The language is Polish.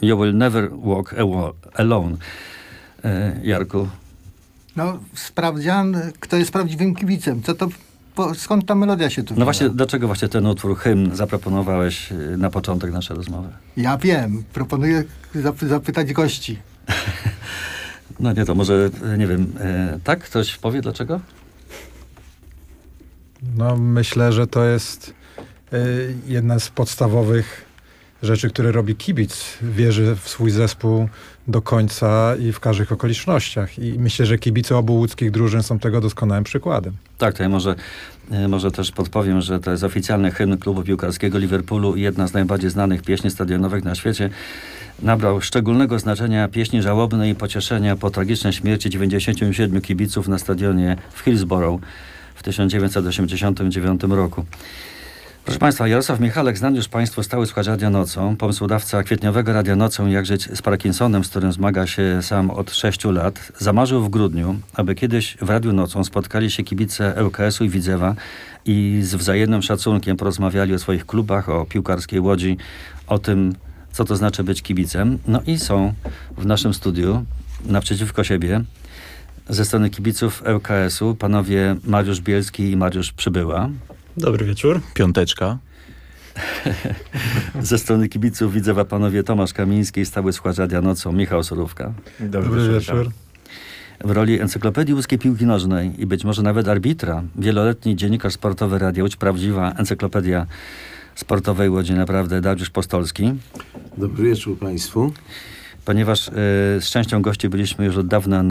You will never walk alone. Jarku. No, sprawdzian, kto jest prawdziwym kibicem. Skąd ta melodia się tu wzięła? No właśnie, dlaczego właśnie ten utwór, hymn zaproponowałeś na początek naszej rozmowy? Ja wiem. Proponuję zapytać gości. No nie, to może, nie wiem, tak? Ktoś powie dlaczego? No myślę, że to jest jedna z podstawowych rzeczy, które robi kibic. Wierzy w swój zespół do końca i w każdych okolicznościach. I myślę, że kibice obu łódzkich drużyn są tego doskonałym przykładem. Tak, to ja może też podpowiem, że to jest oficjalny hymn klubu piłkarskiego Liverpoolu i jedna z najbardziej znanych pieśni stadionowych na świecie. Nabrał szczególnego znaczenia pieśni żałobnej i pocieszenia po tragicznej śmierci 97 kibiców na stadionie w Hillsborough w 1989 roku. Proszę Państwa, Jarosław Michalek, znany już Państwu stały słuchacz Radia Nocą, pomysłodawca kwietniowego Radia Nocą Jak żyć z Parkinsonem, z którym zmaga się sam od 6 lat, zamarzył w grudniu, aby kiedyś w Radiu Nocą spotkali się kibice ŁKS-u i Widzewa i z wzajemnym szacunkiem porozmawiali o swoich klubach, o piłkarskiej Łodzi, o tym, co to znaczy być kibicem. No i są w naszym studiu, naprzeciwko siebie, ze strony kibiców ŁKS-u, panowie Mariusz Bielski i Mariusz Przybyła. Dobry wieczór. Piąteczka. Ze strony kibiców Widzewa panowie Tomasz Kamiński, stały słuchacz Radia Nocą, Michał Surówka. Dobry wieczór. W roli Encyklopedii Łódzkiej Piłki Nożnej i być może nawet arbitra, wieloletni dziennikarz sportowy Radia Łódź, prawdziwa encyklopedia sportowej Łodzi, naprawdę Dariusz Postolski. Dobry wieczór Państwu. Ponieważ z częścią gości byliśmy już od dawna